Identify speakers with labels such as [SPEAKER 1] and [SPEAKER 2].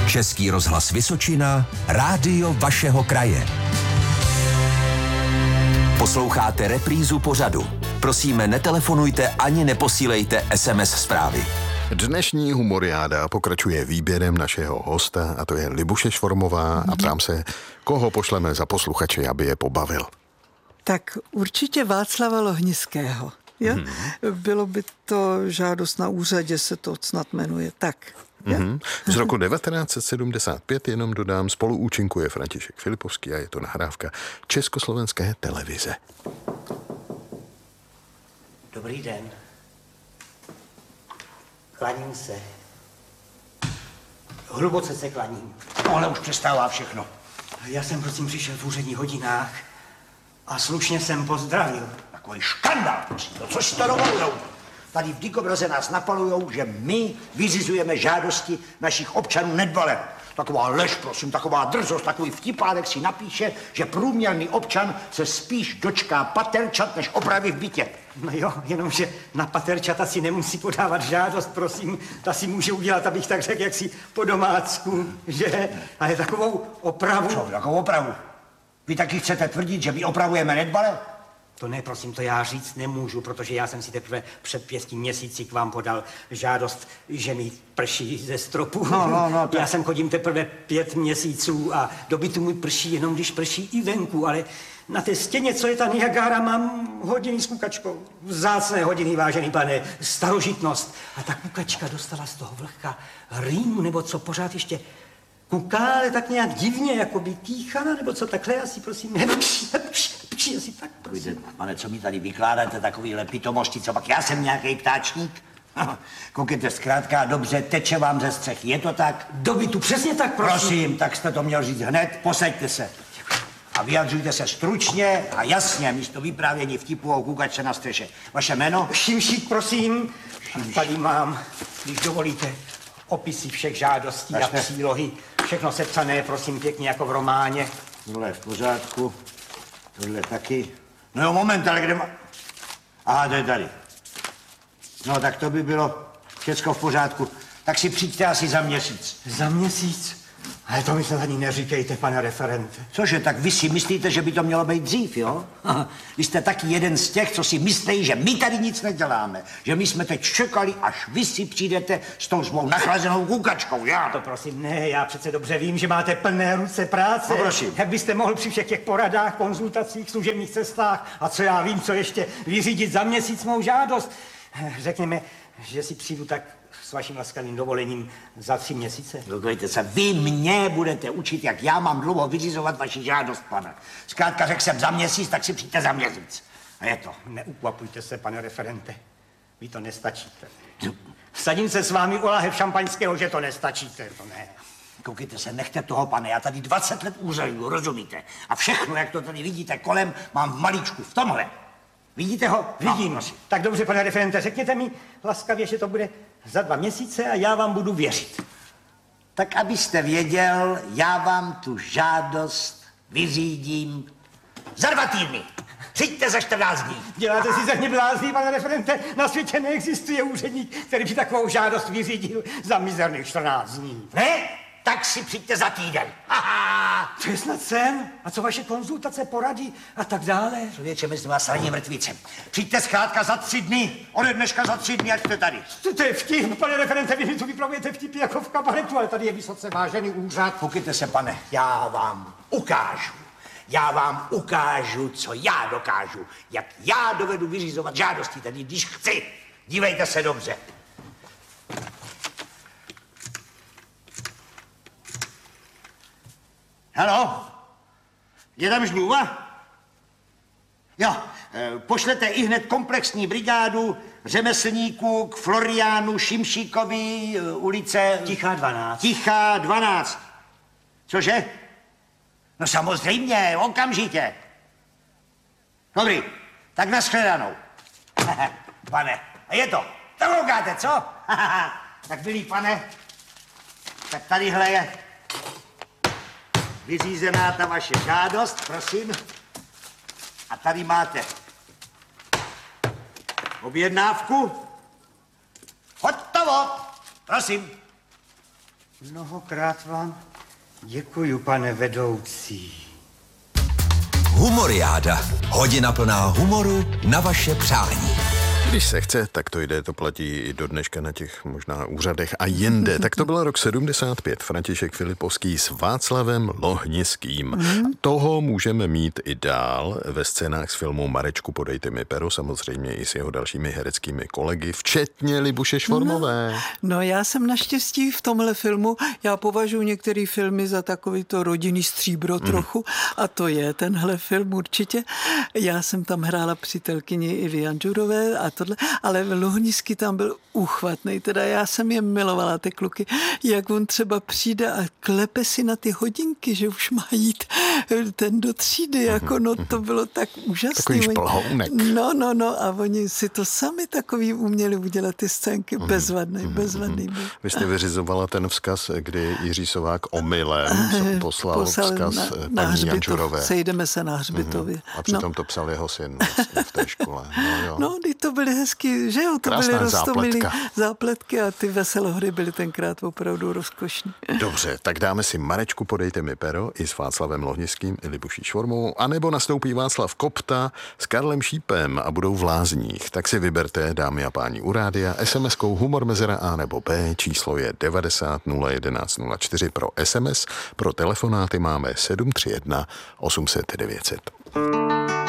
[SPEAKER 1] Český rozhlas Vysočina, rádio vašeho kraje. Posloucháte reprízu pořadu. Prosíme, netelefonujte ani neposílejte SMS zprávy.
[SPEAKER 2] Dnešní humoriáda pokračuje výběrem našeho hosta, a to je Libuše Švormová, a ptám se, koho pošleme za posluchače, aby je pobavil.
[SPEAKER 3] Tak určitě Václava Lohnického. Jo? Bylo by to Žádost na úřadě, se to snad jmenuje. Tak.
[SPEAKER 2] Z roku 1975, jenom dodám, spoluúčinkuje František Filipovský a je to nahrávka Československé televize.
[SPEAKER 4] Dobrý den. Klaním se. Hluboce se klaním.
[SPEAKER 5] Ale už přestává všechno.
[SPEAKER 4] Já jsem prosím přišel v úředních hodinách a slušně jsem pozdravil.
[SPEAKER 5] Takový škandál, prosím. No co si to dovolujou? Tady v Dykobraze nás napalujou, že my vyřizujeme žádosti našich občanů nedbale. Taková lež, prosím, taková drzost, takový vtipálek si napíše, že průměrný občan se spíš dočká paterčat, než opravy v bytě.
[SPEAKER 4] No jo, jenomže na paterčata si nemusí podávat žádost, prosím. Ta si může udělat, abych tak řekl, jaksi po domácku, že? Ale takovou opravu...
[SPEAKER 5] Co, takovou opravu? Vy taky chcete tvrdit, že my opravujeme nedbale?
[SPEAKER 4] To ne, prosím, to já říct nemůžu, protože já jsem si teprve před 5 měsíci k vám podal žádost, že mi prší ze stropu.
[SPEAKER 5] No,
[SPEAKER 4] Já sem chodím teprve 5 měsíců a do bytu mi prší jenom, když prší i venku, ale na té stěně, co je ta Niagara, mám hodiny s kukačkou. Vzácné hodiny, vážený pane, starožitnost. A ta kukačka dostala z toho vlhka rýmu, nebo co pořád ještě kuká, ale tak nějak divně, jako by kýchala, nebo co takhle, asi prosím, nepší, asi tak, prosím.
[SPEAKER 5] Pane, co mi tady vykládáte, takovýhle pitomosti, co pak já jsem nějaký ptáčník? Koukejte, zkrátka, dobře, teče vám ze střechy, je to tak?
[SPEAKER 4] Do bytu, přesně tak, prosím.
[SPEAKER 5] Prosím, tak jste to měl říct hned, posaďte se. A vyjadřujte se stručně a jasně, místo vyprávění vtipu o kukačce na střeše. Vaše jméno?
[SPEAKER 4] Šimšík, prosím. Tady mám, když dovolíte, opisy všech žádostí a přílohy. Všechno sepsané, prosím, pěkně jako v románě.
[SPEAKER 5] Tohle je v pořádku, tohle taky. No jo, moment, ale kde má... Aha, to je tady. No, tak to by bylo všecko v pořádku. Tak si přijďte asi za měsíc.
[SPEAKER 4] Za měsíc? Ale to mi se ani neříkejte, pane referente.
[SPEAKER 5] Cože, tak vy si myslíte, že by to mělo být dřív, jo? Vy jste taky jeden z těch, co si myslí, že my tady nic neděláme. Že my jsme teď čekali, až vy si přijdete s tou svou nachlazenou kukačkou, já?
[SPEAKER 4] To prosím, ne, já přece dobře vím, že máte plné ruce práce.
[SPEAKER 5] No, prosím.
[SPEAKER 4] Jak byste mohl při všech těch poradách, konzultacích, služebních cestách a co já vím, co ještě vyřídit za měsíc mou žádost. Řekněme, že si přijdu tak s vaším laskavým dovolením za 3 měsíce.
[SPEAKER 5] Dokonce se, vy mě budete učit, jak já mám dlouho vyřizovat vaši žádost, pane. Zkrátka řekl jsem za měsíc, tak si přijďte za měsíc. A je to.
[SPEAKER 4] Neukvapujte se, pane referente. Vy to nestačíte. Vsadím se s vámi o lahev šampaňského, že to nestačíte, to ne.
[SPEAKER 5] Koukejte se, nechte toho, pane, já tady 20 let úřaduju, rozumíte? A všechno, jak to tady vidíte kolem, mám v malíčku, v tomhle. Vidíte ho?
[SPEAKER 4] Vidím.
[SPEAKER 5] No,
[SPEAKER 4] tak dobře, pane referente, řekněte mi laskavě, že to bude za 2 měsíce a já vám budu věřit.
[SPEAKER 5] Tak abyste věděl, já vám tu žádost vyřídím za 2 týdny. Přijďte za 14 dní.
[SPEAKER 4] Děláte si ze mě blázní, pane referente. Na světě neexistuje úředník, který by takovou žádost vyřídil za mizerných 14 dní.
[SPEAKER 5] Ne? Tak si přijďte za týden.
[SPEAKER 4] To je snad sen? A co vaše konzultace, porady a tak dále?
[SPEAKER 5] Člověče, mezi vás ranní mrtvícem. Přijďte zkrátka za 3 dny. Ode dneška za 3 dny, ať jste tady.
[SPEAKER 4] To je vtip, pane referente, vy mi tu vyplavujete vtipy jako v kabaretu, ale tady je vysoce vážený úřad.
[SPEAKER 5] Koukejte se, pane, já vám ukážu, co já dokážu. Jak já dovedu vyřizovat žádosti, tedy když chci. Dívejte se dobře. Haló? Je tam žňůva? Jo, pošlete ihned komplexní brigádu řemeslníků k Floriánu Šimšíkovi, ulice...
[SPEAKER 4] Tichá 12.
[SPEAKER 5] Tichá 12. Cože? No samozřejmě, okamžitě. Dobrý, tak nashledanou. Pane, a je to. To koukáte, co? Tak milý pane, tak tadyhle je vyřízená ta vaše žádost, prosím. A tady máte objednávku. Hotovo, prosím.
[SPEAKER 4] Mnohokrát vám děkuju, pane vedoucí.
[SPEAKER 1] Humoriáda. Hodina plná humoru na vaše přání.
[SPEAKER 2] Když se chce, tak to jde, to platí i do dneška na těch možná úřadech a jinde. Tak to byl rok 75, František Filipovský s Václavem Lohniským. Toho můžeme mít i dál ve scénách z filmu Marečku, podejte mi pero, samozřejmě i s jeho dalšími hereckými kolegy, včetně Libuše Švormové.
[SPEAKER 3] No já jsem naštěstí v tomhle filmu, já považuji některé filmy za takový to rodinný stříbro trochu a to je tenhle film určitě. Já jsem tam hrála přítelkyni Ivy Janžurové a tohle, ale Lohnický tam byl úchvatný, teda já jsem je milovala, ty kluky, jak on třeba přijde a klepe si na ty hodinky, že už má jít ten do třídy, jako no to bylo tak úžasné.
[SPEAKER 2] Takový šplhounek.
[SPEAKER 3] No a oni si to sami takový uměli udělat ty scénky, bezvadný byl.
[SPEAKER 2] Vy jste vyřizovala ten vzkaz, kdy Jiří Sovák omylem poslal vzkaz paní Janžurové.
[SPEAKER 3] Sejdeme se na hřbitově.
[SPEAKER 2] A přitom to psal jeho syn vlastně v té škole.
[SPEAKER 3] No, to byly hezky, že jo, to
[SPEAKER 2] krásná
[SPEAKER 3] byly roztomilý zápletky a ty veselohry byly tenkrát opravdu rozkošní.
[SPEAKER 2] Dobře, tak dáme si Marečku, podejte mi pero i s Václavem Lohnickým i Libuší Švormovou, anebo nastoupí Václav Kopta s Karlem Šípem a budou v Lázních. Tak si vyberte, dámy a páni, u rádia SMS-kou humor mezera A nebo B, číslo je 90 011 04 pro SMS, pro telefonáty máme 731 800 900.